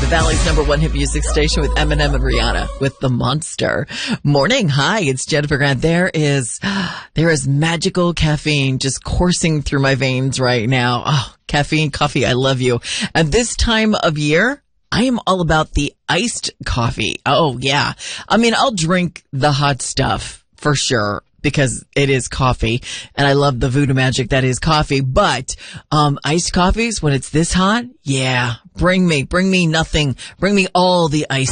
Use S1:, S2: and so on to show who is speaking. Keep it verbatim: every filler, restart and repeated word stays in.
S1: Valley's number one hit music station with Eminem and Rihanna with The Monster. Morning. Hi, it's Jennifer Grant. There is, there is magical caffeine just coursing through my veins right now. Oh, caffeine, coffee, I love you. And this time of year, I am all about the iced coffee. Oh, yeah. I mean, I'll drink the hot stuff for sure, because it is coffee, and I love the voodoo magic that is coffee. But um iced coffees, when it's this hot, yeah, bring me, bring me nothing, bring me all the ice.